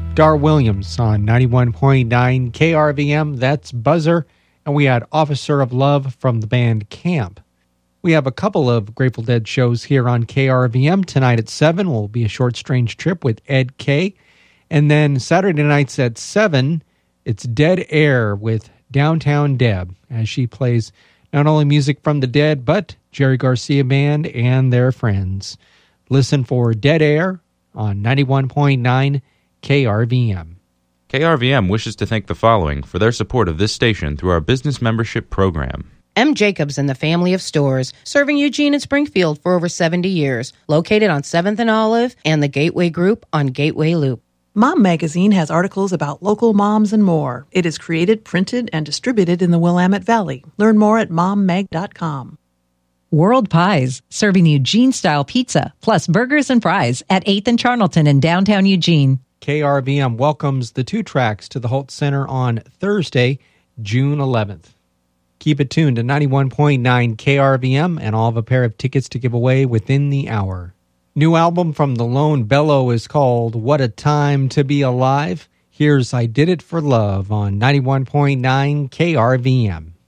Dar Williams on 91.9 KRVM, that's Buzzer, and we had Officer of Love from the band Camp. We have a couple of Grateful Dead shows here on KRVM. Tonight at 7 will be a Short Strange Trip with Ed Kay, and then Saturday nights at 7, it's Dead Air with Downtown Deb, as she plays not only music from the Dead, but Jerry Garcia Band and their friends. Listen for Dead Air on 91.9 KRVM. KRVM wishes to thank the following for their support of this station through our business membership program. M. Jacobs and the family of stores, serving Eugene and Springfield for over 70 years, located on 7th and Olive and the Gateway Group on Gateway Loop. Mom Magazine has articles about local moms and more. It is created, printed, and distributed in the Willamette Valley. Learn more at mommag.com. World Pies, serving Eugene-style pizza, plus burgers and fries at 8th and Charnelton in downtown Eugene. KRVM welcomes the Two Tracks to the Holt Center on Thursday, June 11th. Keep it tuned to 91.9 KRVM, and I'll have a pair of tickets to give away within the hour. New album from the Lone Bellow is called What a Time to Be Alive. Here's I Did It for Love on 91.9 KRVM.